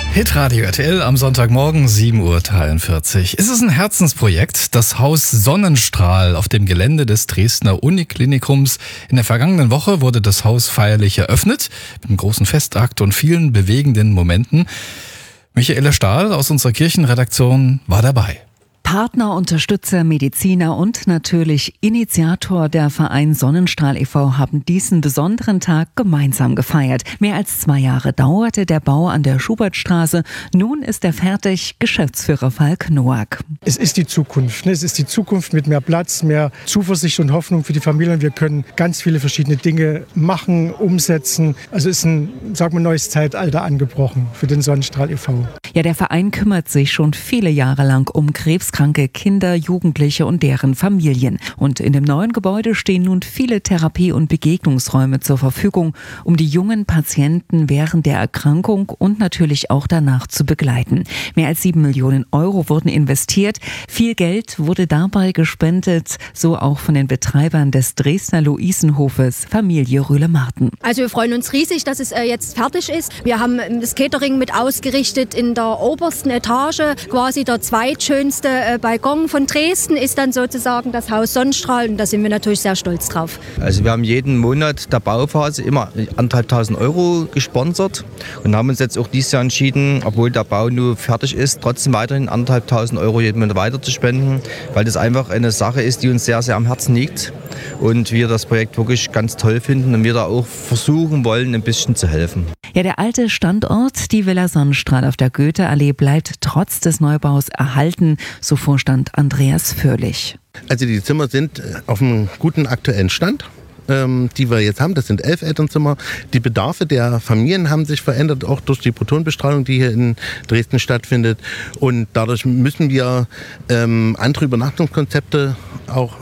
Hitradio RTL am Sonntagmorgen 7:43 Uhr. Es ist ein Herzensprojekt, das Haus Sonnenstrahl auf dem Gelände des Dresdner Uniklinikums. In der vergangenen Woche wurde das Haus feierlich eröffnet, mit einem großen Festakt und vielen bewegenden Momenten. Michaela Stahl aus unserer Kirchenredaktion war dabei. Partner, Unterstützer, Mediziner und natürlich Initiator der Verein Sonnenstrahl e.V. haben diesen besonderen Tag gemeinsam gefeiert. Mehr als 2 Jahre dauerte der Bau an der Schubertstraße. Nun ist er fertig, Geschäftsführer Falk Noack. Es ist die Zukunft. Es ist die Zukunft mit mehr Platz, mehr Zuversicht und Hoffnung für die Familien. Wir können ganz viele verschiedene Dinge machen, umsetzen. Also ist ein, neues Zeitalter angebrochen für den Sonnenstrahl e.V. Ja, der Verein kümmert sich schon viele Jahre lang um krebskranke Kinder, Jugendliche und deren Familien. Und in dem neuen Gebäude stehen nun viele Therapie- und Begegnungsräume zur Verfügung, um die jungen Patienten während der Erkrankung und natürlich auch danach zu begleiten. Mehr als 7 Millionen Euro wurden investiert. Viel Geld wurde dabei gespendet, so auch von den Betreibern des Dresdner Luisenhofes, Familie Rühle-Marten. Also wir freuen uns riesig, dass es jetzt fertig ist. Wir haben das Catering mit ausgerichtet in der obersten Etage, quasi der zweitschönste Balkon von Dresden ist dann sozusagen das Haus Sonnenstrahl und da sind wir natürlich sehr stolz drauf. Also wir haben jeden Monat der Bauphase immer 1.500 Euro gesponsert und haben uns jetzt auch dieses Jahr entschieden, obwohl der Bau nur fertig ist, trotzdem weiterhin 1.500 Euro jeden Monat weiter zu spenden, weil das einfach eine Sache ist, die uns sehr, sehr am Herzen liegt und wir das Projekt wirklich ganz toll finden und wir da auch versuchen wollen, ein bisschen zu helfen. Ja, der alte Standort, die Villa Sonnenstrahl auf der Goetheallee, bleibt trotz des Neubaus erhalten, so Vorstand Andreas Förlich. Also die Zimmer sind auf einem guten aktuellen Stand, die wir jetzt haben. Das sind 11 Elternzimmer. Die Bedarfe der Familien haben sich verändert, auch durch die Protonenbestrahlung, die hier in Dresden stattfindet. Und dadurch müssen wir andere Übernachtungskonzepte auch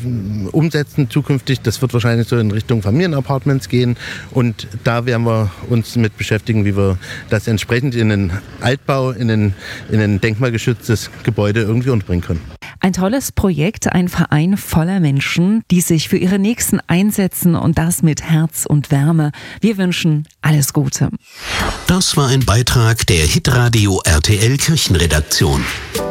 umsetzen zukünftig. Das wird wahrscheinlich so in Richtung Familienapartments gehen. Und da werden wir uns mit beschäftigen, wie wir das entsprechend in einen Altbau, in ein denkmalgeschütztes Gebäude irgendwie unterbringen können. Ein tolles Projekt, ein Verein voller Menschen, die sich für ihre Nächsten einsetzen und das mit Herz und Wärme. Wir wünschen alles Gute. Das war ein Beitrag der Hitradio RTL Kirchenredaktion.